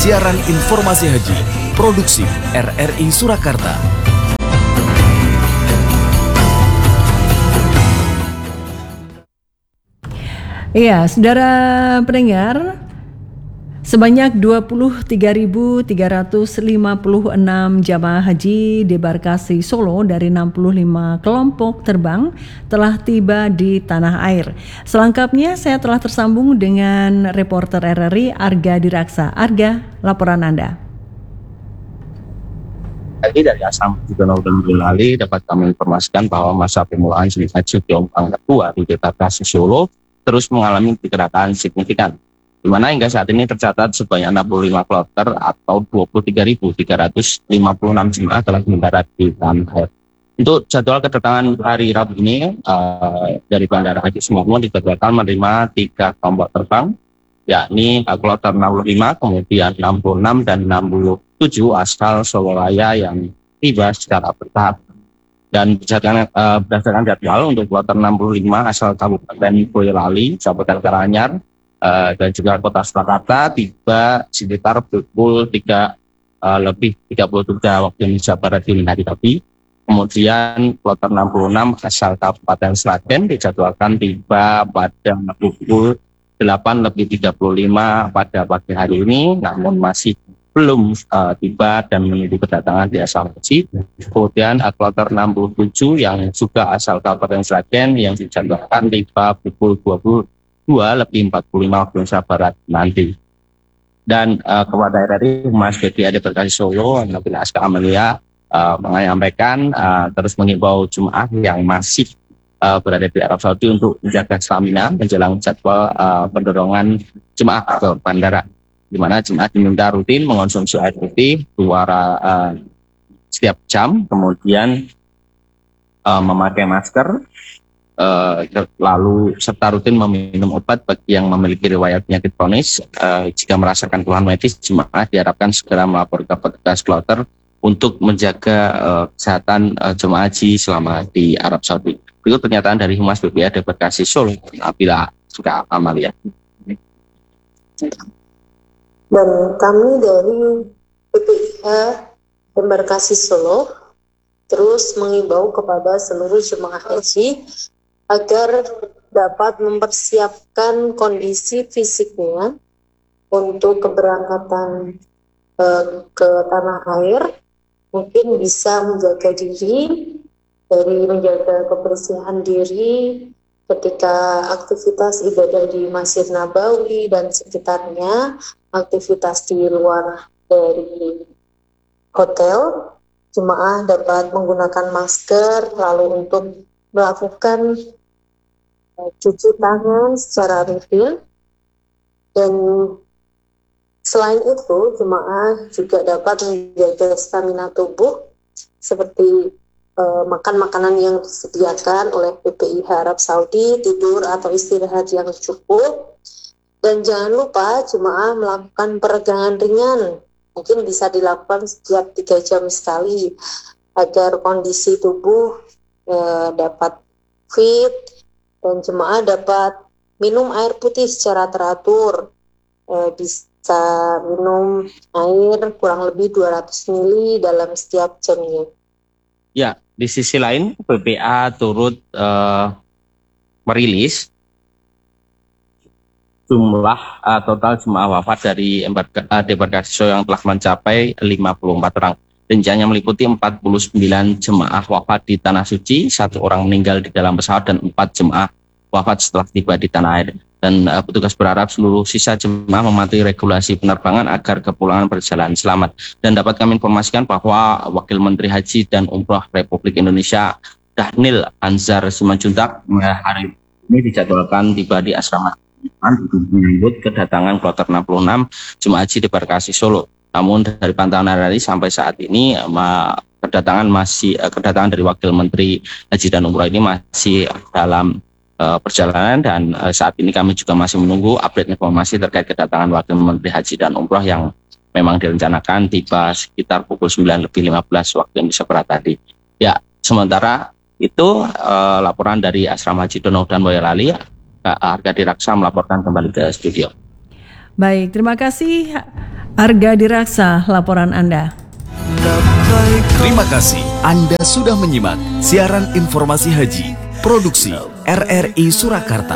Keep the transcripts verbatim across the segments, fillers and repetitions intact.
Siaran Informasi Haji, Produksi R R I Surakarta. Iya, saudara pendengar, sebanyak dua puluh tiga ribu tiga ratus lima puluh enam jamaah haji debarkasi Solo dari enam puluh lima kelompok terbang telah tiba di tanah air. Selengkapnya saya telah tersambung dengan reporter R R I Arga Diraksa. Arga, laporan Anda. Tadi dari Asrama Haji Dono dan Boyolali dapat kami informasikan bahwa masa pemulaan Jemaah Haji gelombang kedua di debarkasi Solo terus mengalami pergerakan signifikan, di mana hingga saat ini tercatat sebanyak enam puluh lima kloter atau dua puluh tiga ribu tiga ratus lima puluh enam jemaah telah mendarat di tanah air. Untuk jadwal kedatangan hari Rabu ini uh, dari Bandara Haji Sumarmo dijadwalkan menerima tiga kelompok terbang, yakni kloter enam puluh lima, kemudian enam puluh enam dan enam puluh tujuh asal Soloraya yang tiba secara bertahap. Dan berdasarkan, uh, berdasarkan jadwal untuk kloter enam puluh lima asal Kabupaten Boyolali, Kabupaten Karanganyar, uh, dan juga Kota Surakarta tiba sekitar pukul tiga uh, lebih tiga puluh tiga waktu Indonesia Barat dini hari tadi. Kemudian kloter enam puluh enam asal Kabupaten Sragen dijadwalkan tiba pada pukul delapan lebih tiga puluh lima pada pagi hari ini, namun masih belum uh, tiba dan menunggu kedatangan di asal haji. Kemudian uh, kloter enam puluh tujuh yang juga asal Kabupaten Sragen yang dijadwalkan tiba pukul dua puluh dua lebih empat puluh lima waktu Indonesia Barat nanti. Dan uh, kepada R R I Humas B P A Debarkasi Solo, Nabila Aska Amelia uh, menyampaikan uh, terus mengimbau jemaah yang masih uh, berada di Arab Saudi untuk menjaga stamina menjelang jadwal uh, pendorongan jemaah ke bandara, di mana jemaah diminta rutin mengonsumsi air putih dua uh, setiap jam, kemudian uh, memakai masker, uh, lalu serta rutin meminum obat bagi yang memiliki riwayat penyakit kronis. Uh, jika merasakan keluhan medis, jemaah diharapkan segera melapor ke petugas kloter untuk menjaga uh, kesehatan uh, jemaah haji selama di Arab Saudi. Berikut pernyataan dari Humas B P A Debarkasi Solo, Nabila Aska Amelia. Dan kami dari B P I H Debarkasi Solo terus mengimbau kepada seluruh jemaah haji agar dapat mempersiapkan kondisi fisiknya untuk keberangkatan eh, ke tanah air. Mungkin bisa menjaga diri dari menjaga kebersihan diri ketika aktivitas ibadah di Masjid Nabawi dan sekitarnya, aktivitas di luar dari hotel, jemaah dapat menggunakan masker, lalu untuk melakukan uh, cuci tangan secara rutin. Dan selain itu, jemaah juga dapat menjaga stamina tubuh seperti Uh, makan makanan yang disediakan oleh B P I H Arab Saudi, tidur atau istirahat yang cukup, dan jangan lupa jemaah melakukan peregangan ringan, mungkin bisa dilakukan setiap tiga jam sekali agar kondisi tubuh uh, dapat fit, dan jemaah dapat minum air putih secara teratur, uh, bisa minum air kurang lebih dua ratus mililiter dalam setiap jamnya. Ya, di sisi lain B P A turut uh, merilis jumlah uh, total jemaah wafat dari uh, debarkasi Solo yang telah mencapai lima puluh empat orang. Rinciannya meliputi empat puluh sembilan jemaah wafat di Tanah Suci, satu orang meninggal di dalam pesawat, dan empat jemaah wafat setelah tiba di tanah air. Dan uh, petugas berharap seluruh sisa jemaah mematuhi regulasi penerbangan agar kepulangan berjalan selamat. Dan dapat kami informasikan bahwa Wakil Menteri Haji dan Umroh Republik Indonesia Dhanil Anzar Simanjuntak hari ini dijadwalkan tiba di asrama untuk menyambut kedatangan kloter enam puluh enam jemaah haji debarkasi Solo. Namun dari pantauan R R I sampai saat ini kedatangan masih kedatangan dari Wakil Menteri Haji dan Umroh ini masih dalam Uh, perjalanan, dan uh, saat ini kami juga masih menunggu update informasi terkait kedatangan Wakil Menteri Haji dan Umroh yang memang direncanakan tiba sekitar pukul sembilan lebih lima belas waktu Indonesia Barat tadi. Ya, sementara itu uh, laporan dari Asrama Haji Dono dan Boyolali, Arga Diraksa melaporkan kembali ke studio. Baik, terima kasih Arga Diraksa, laporan Anda. Terima kasih Anda sudah menyimak siaran informasi haji produksi R R I Surakarta.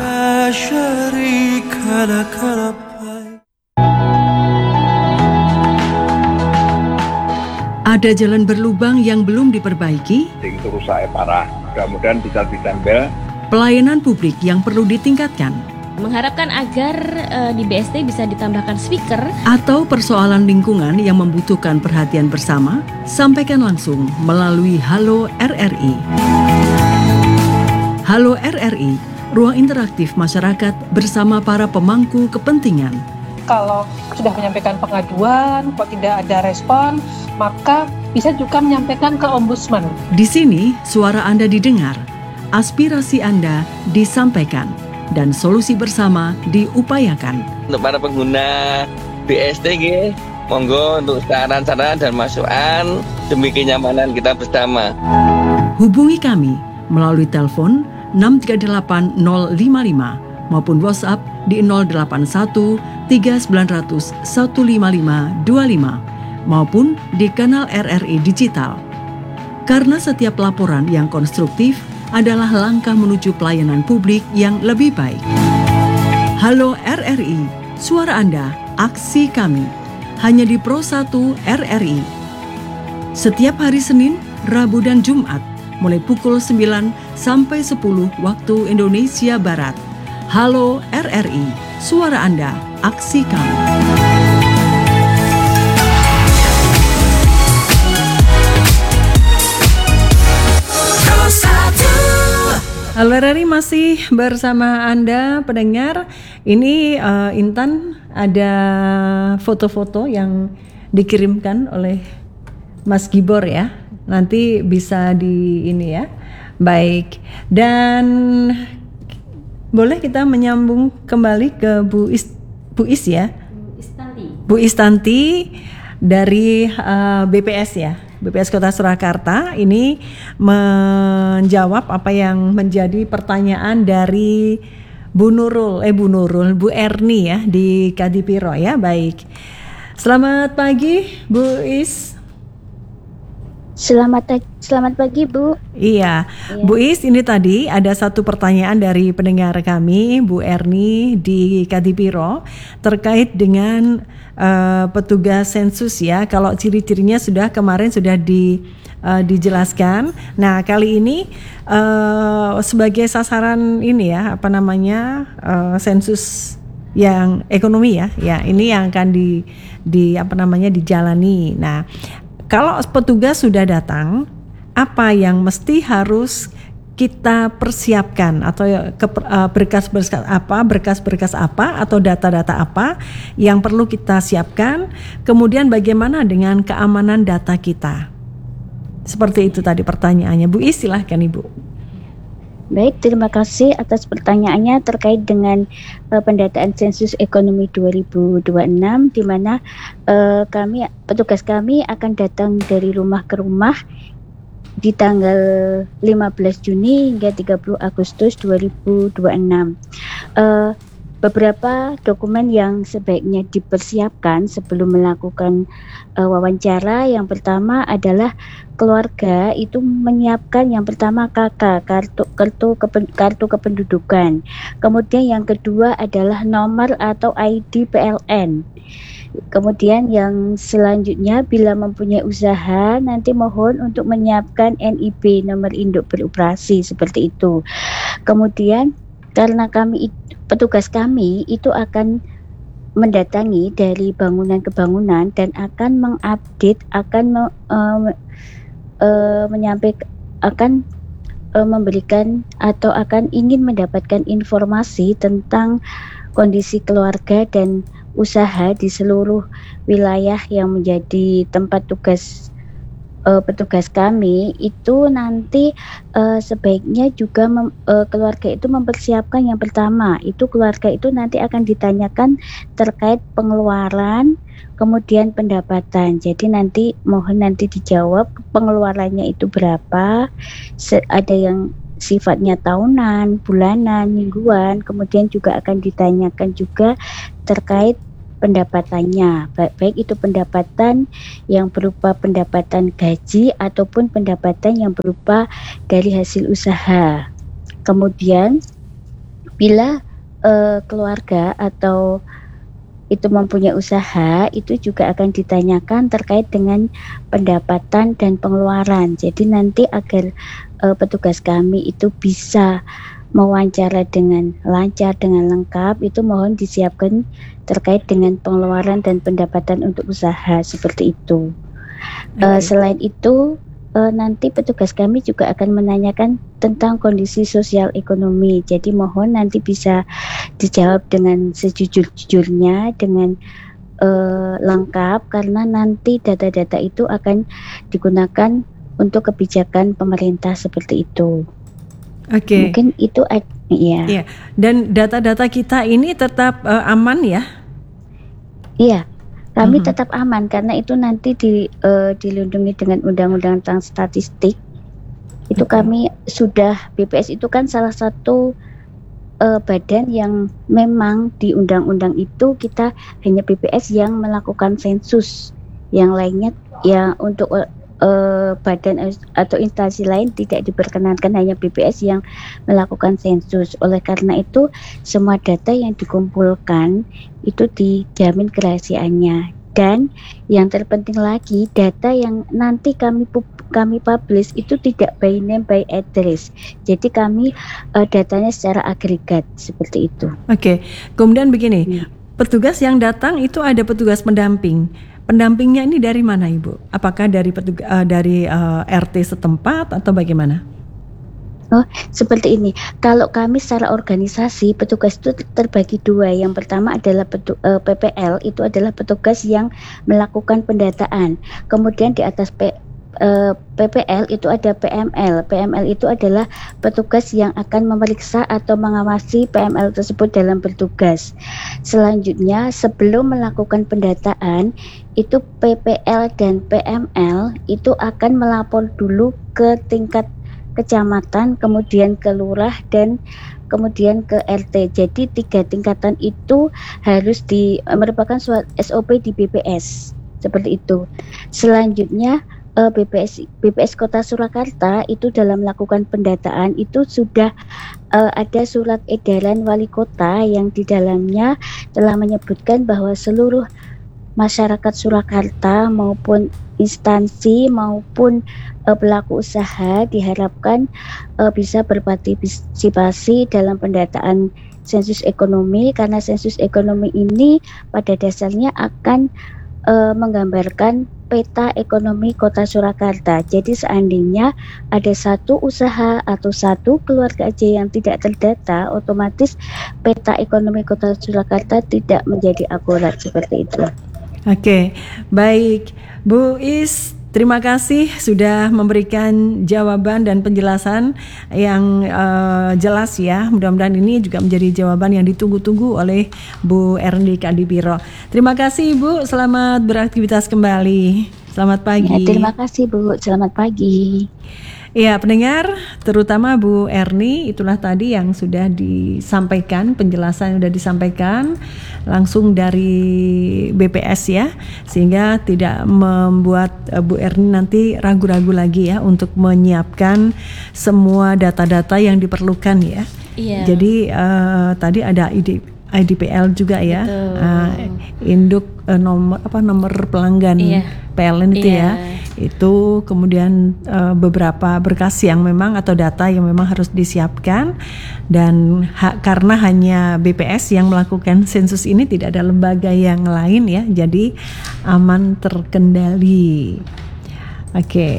Ada jalan berlubang yang belum diperbaiki, Itu rusak parah, mudah-mudahan bisa ditempel. pelayanan publik yang perlu ditingkatkan, Mengharapkan agar uh, di B S D bisa ditambahkan speaker. atau persoalan lingkungan yang membutuhkan perhatian bersama, sampaikan langsung melalui Halo R R I. Halo R R I, ruang interaktif masyarakat bersama para pemangku kepentingan. Kalau sudah menyampaikan pengaduan, kok tidak ada respon, maka bisa juga menyampaikan ke Ombudsman. Di sini, suara Anda didengar, aspirasi Anda disampaikan, dan solusi bersama diupayakan. Untuk para pengguna B S D, nggih, monggo untuk saran-saran dan masukan demi kenyamanan kita bersama. Hubungi kami melalui telepon enam tiga delapan nol lima lima maupun WhatsApp di nol delapan satu tiga sembilan nol nol satu lima lima dua lima maupun di kanal R R I Digital. Karena setiap laporan yang konstruktif adalah langkah menuju pelayanan publik yang lebih baik. Halo R R I, suara Anda, aksi kami. Hanya di Pro satu R R I. Setiap hari Senin, Rabu dan Jumat, mulai pukul sembilan sampai sepuluh waktu Indonesia Barat. Halo R R I, suara Anda, aksi kami. Halo R R I, masih bersama Anda pendengar. Ini uh, Intan, ada foto-foto yang dikirimkan oleh Mas Gibor ya. Nanti bisa di ini ya. Baik. Dan boleh kita menyambung kembali ke Bu Is, Bu Is ya. Bu Istanti. Bu Istanti dari uh, B P S ya. B P S Kota Surakarta ini menjawab apa yang menjadi pertanyaan dari Bu Nurul, eh Bu Nurul, Bu Erni ya di Kadipiro ya. Baik. Selamat pagi Bu Is. Selamat selamat pagi Bu. Iya, iya, Bu Is, ini tadi ada satu pertanyaan dari pendengar kami, Bu Erni di Kadipiro, terkait dengan uh, petugas sensus ya. Kalau ciri-cirinya sudah kemarin sudah di uh, dijelaskan. Nah kali ini uh, sebagai sasaran ini ya, apa namanya uh, sensus yang ekonomi ya, ya ini yang akan di, di apa namanya dijalani. Nah kalau petugas sudah datang, apa yang mesti harus kita persiapkan atau ke, uh, berkas-berkas apa, berkas-berkas apa atau data-data apa yang perlu kita siapkan? Kemudian bagaimana dengan keamanan data kita? Seperti itu tadi pertanyaannya. Bu Is, silahkan Ibu. Baik, terima kasih atas pertanyaannya terkait dengan uh, pendataan sensus ekonomi dua ribu dua puluh enam, di mana uh, kami petugas kami akan datang dari rumah ke rumah di tanggal lima belas Juni hingga tiga puluh Agustus dua ribu dua puluh enam. Uh, beberapa dokumen yang sebaiknya dipersiapkan sebelum melakukan uh, wawancara. Yang pertama adalah keluarga itu menyiapkan yang pertama K K, kartu kartu kepen, kartu kependudukan. Kemudian yang kedua adalah nomor atau I D P L N. Kemudian yang selanjutnya bila mempunyai usaha nanti mohon untuk menyiapkan N I B, nomor induk beroperasi, seperti itu. Kemudian karena kami petugas kami itu akan mendatangi dari bangunan ke bangunan dan akan mengupdate, akan me, uh, uh, menyampaikan, akan uh, memberikan atau akan ingin mendapatkan informasi tentang kondisi keluarga dan usaha di seluruh wilayah yang menjadi tempat tugas uh, petugas kami. Itu nanti uh, sebaiknya juga mem, uh, keluarga itu mempersiapkan yang pertama, itu keluarga itu nanti akan ditanyakan terkait pengeluaran, kemudian pendapatan. Jadi nanti mohon nanti dijawab pengeluarannya itu berapa, Se- ada yang sifatnya tahunan, bulanan, mingguan. Kemudian juga akan ditanyakan juga terkait pendapatannya, baik itu pendapatan yang berupa pendapatan gaji ataupun pendapatan yang berupa dari hasil usaha. Kemudian bila uh, keluarga atau itu mempunyai usaha, itu juga akan ditanyakan terkait dengan pendapatan dan pengeluaran. Jadi nanti agar uh, petugas kami itu bisa mewawancara dengan lancar, dengan lengkap, itu mohon disiapkan terkait dengan pengeluaran dan pendapatan untuk usaha seperti itu. Okay. Uh, selain itu, uh, nanti petugas kami juga akan menanyakan tentang kondisi sosial ekonomi. Jadi mohon nanti bisa dijawab dengan sejujur-jujurnya, dengan uh, lengkap, karena nanti data-data itu akan digunakan untuk kebijakan pemerintah seperti itu. Oke. Okay. Mungkin itu ya. Iya. Dan data-data kita ini tetap uh, aman ya? Iya. Kami uh-huh. tetap aman karena itu nanti di, uh, dilindungi dengan undang-undang tentang statistik. Itu okay. Kami sudah, B P S itu kan salah satu uh, badan yang memang di undang-undang itu kita hanya B P S yang melakukan sensus. Yang lainnya ya untuk uh, Uh, badan atau instansi lain tidak diperkenankan, hanya B P S yang melakukan sensus. Oleh karena itu semua data yang dikumpulkan itu dijamin kerahasiaannya, dan yang terpenting lagi data yang nanti kami kami publish itu tidak by name by address. Jadi kami uh, datanya secara agregat seperti itu. Oke, okay. Kemudian begini, hmm. petugas yang datang itu ada petugas pendamping. Pendampingnya ini dari mana, Ibu? Apakah dari petugas, uh, dari uh, R T setempat atau bagaimana? Oh, seperti ini. Kalau kami secara organisasi, petugas itu terbagi dua. Yang pertama adalah petu, uh, P P L, itu adalah petugas yang melakukan pendataan. Kemudian di atas P, uh, P P L itu ada P M L. P M L itu adalah petugas yang akan memeriksa atau mengawasi P M L tersebut dalam bertugas. Selanjutnya, sebelum melakukan pendataan, itu P P L dan P M L itu akan melapor dulu ke tingkat kecamatan, kemudian ke lurah, dan kemudian ke R T. Jadi tiga tingkatan itu harus di merupakan suatu S O P di B P S seperti itu. Selanjutnya B P S B P S Kota Surakarta itu dalam melakukan pendataan itu sudah uh, ada surat edaran wali kota yang di dalamnya telah menyebutkan bahwa seluruh masyarakat Surakarta maupun instansi maupun uh, pelaku usaha diharapkan uh, bisa berpartisipasi dalam pendataan sensus ekonomi, karena sensus ekonomi ini pada dasarnya akan uh, menggambarkan peta ekonomi Kota Surakarta. Jadi seandainya ada satu usaha atau satu keluarga aja yang tidak terdata, otomatis peta ekonomi Kota Surakarta tidak menjadi akurat seperti itu. Oke, baik Bu Is, terima kasih sudah memberikan jawaban dan penjelasan yang uh, jelas ya. Mudah-mudahan ini juga menjadi jawaban yang ditunggu-tunggu oleh Bu Erni Kadipiro. Terima kasih Bu, selamat beraktivitas kembali. Selamat pagi. Ya, terima kasih Bu, selamat pagi. Ya, pendengar, terutama Bu Erni, itulah tadi yang sudah disampaikan, penjelasan yang sudah disampaikan langsung dari B P S ya, sehingga tidak membuat uh, Bu Erni nanti ragu-ragu lagi ya untuk menyiapkan semua data-data yang diperlukan ya. Iya. Jadi uh, tadi ada ide I D P L juga ya, uh, induk uh, nomor apa nomor pelanggan iya. P L N itu iya. ya, itu kemudian uh, beberapa berkas yang memang atau data yang memang harus disiapkan, dan ha, karena hanya B P S yang melakukan sensus ini, tidak ada lembaga yang lain ya, jadi aman terkendali. Oke. Okay.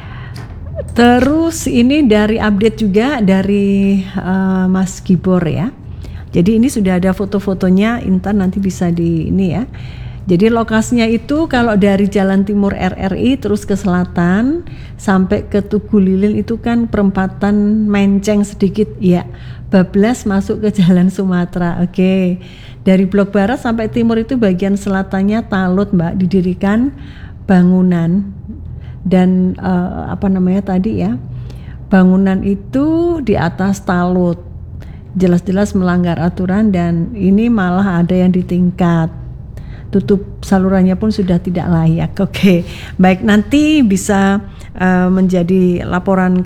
Terus ini dari update juga dari uh, Mas Gibor ya. Jadi ini sudah ada foto-fotonya, Intan nanti bisa di ini ya. Jadi lokasinya itu kalau dari Jalan Timur R R I terus ke selatan sampai ke Tugu Lilin itu kan perempatan menceng sedikit ya. Bablas masuk ke Jalan Sumatera. Oke. Dari blok barat sampai timur itu bagian selatannya Talut, Mbak, didirikan bangunan dan uh, apa namanya tadi ya. Bangunan itu di atas Talut. Jelas-jelas melanggar aturan dan ini malah ada yang di tingkat tutup salurannya pun sudah tidak layak. Oke, baik, nanti bisa uh, menjadi laporan